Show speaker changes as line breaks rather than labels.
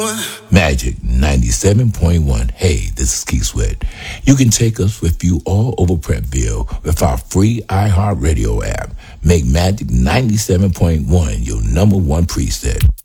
Magic 97.1. Hey, this is Keith Sweat. You can take us with you all over Prentville with our free iHeartRadio app. Make Magic 97.1 your number one preset.